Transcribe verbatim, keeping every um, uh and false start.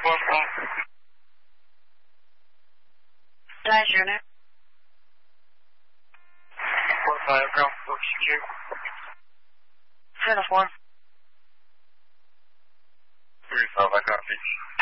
Four five. Dice unit. Four five, ground floor secure. Zero four. Three five, I copy.